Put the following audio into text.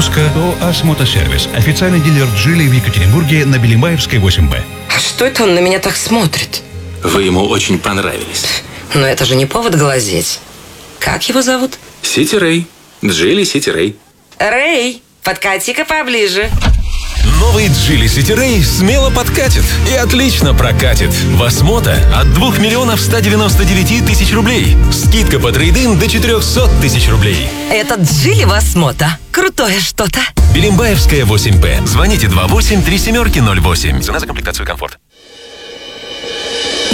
выпуска ОАС Мотосервис. Официальный дилер Джили в Екатеринбурге на Белимбаевской 8Б. А что это он на меня так смотрит? Вы ему очень понравились. Но это же не повод глазеть. Как его зовут? Сити Рэй. Джили Сити Рэй. Рэй, подкати-ка поближе. Новый Geely City Ray смело подкатит и отлично прокатит. Восмото от 2 199 000 рублей. Скидка по трейд-ин до 400 000 рублей. Этот Geely Восмото. Крутое что-то. Белимбаевская 8Б. Звоните 28 3708. Цена за комплектацию комфорт.